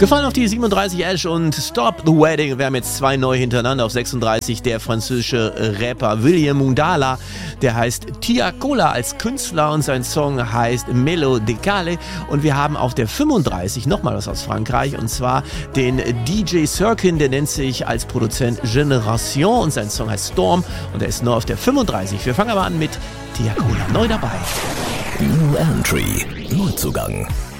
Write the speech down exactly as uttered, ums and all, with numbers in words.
Gefallen auf die siebenunddreißig Ash und Stop the Wedding. Wir haben jetzt zwei neu hintereinander. Auf sechsunddreißig der französische Rapper William Mundala. Der heißt Tiakola als Künstler und sein Song heißt Melo Decale. Und wir haben auf der fünfunddreißig nochmal was aus Frankreich und zwar den D J Sirkin. Der nennt sich als Produzent Generation und sein Song heißt Storm und er ist nur auf der fünfunddreißig. Wir fangen aber an mit Tiakola, neu dabei. New Entry, Neuzugang.